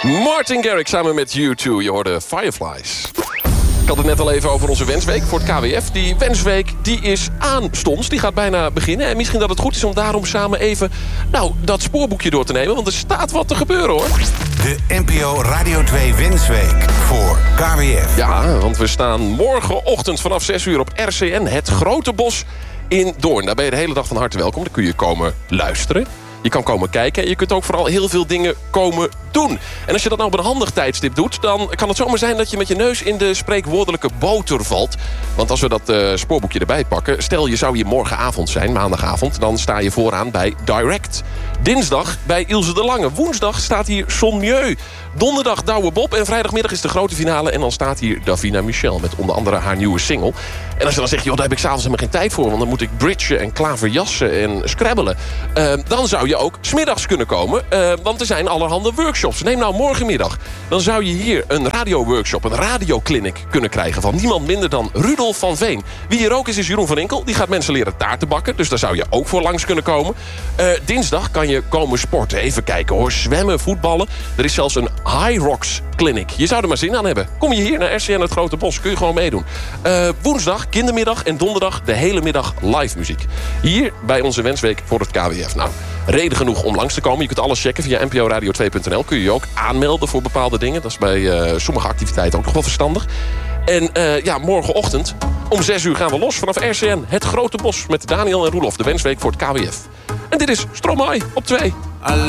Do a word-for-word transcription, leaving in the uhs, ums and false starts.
Martin Garrix samen met U twee. Je hoorde Fireflies. Ik had het net al even over onze wensweek voor het K W F. Die wensweek die is aanstonds. Die gaat bijna beginnen. En misschien dat het goed is om daarom samen even nou, dat spoorboekje door te nemen. Want er staat wat te gebeuren, hoor. De N P O Radio twee Wensweek voor K W F. Ja, want we staan morgenochtend vanaf zes uur op R C N. Het Grote Bos in Doorn. Daar ben je de hele dag van harte welkom. Dan kun je komen luisteren. Je kan komen kijken en je kunt ook vooral heel veel dingen komen doen. En als je dat nou op een handig tijdstip doet, dan kan het zomaar zijn dat je met je neus in de spreekwoordelijke boter valt. Want als we dat uh, spoorboekje erbij pakken, stel je zou hier morgenavond zijn, maandagavond, dan sta je vooraan bij Direct. Dinsdag bij Ilse de Lange. Woensdag staat hier Son Mieu. Donderdag Douwe Bob en vrijdagmiddag is de grote finale. En dan staat hier Davina Michel met onder andere haar nieuwe single. En als je dan zegt, joh, daar heb ik s'avonds helemaal geen tijd voor, want dan moet ik bridgen en klaverjassen en scrabbelen. Uh, dan zou je ook 's middags kunnen komen, uh, want er zijn allerhande workshops. Neem nou morgenmiddag. Dan zou je hier een radioworkshop, een radioclinic kunnen krijgen van niemand minder dan Rudolf van Veen. Wie hier ook is, is Jeroen van Inkel. Die gaat mensen leren taarten bakken, dus daar zou je ook voor langs kunnen komen. Uh, dinsdag kan je komen sporten. Even kijken hoor, zwemmen, voetballen. Er is zelfs een High Rocks Clinic. Je zou er maar zin aan hebben. Kom je hier naar R C N Het Grote Bos, kun je gewoon meedoen. Uh, woensdag, kindermiddag en donderdag de hele middag live muziek. Hier bij onze wensweek voor het K W F. Nou, reden genoeg om langs te komen. Je kunt alles checken via n p o radio twee punt n l. Kun je je ook aanmelden voor bepaalde dingen. Dat is bij uh, sommige activiteiten ook nog wel verstandig. En uh, ja, morgenochtend om zes uur gaan we los vanaf R C N Het Grote Bos met Daniel en Roelof. De wensweek voor het K W F. En dit is Stromae op twee.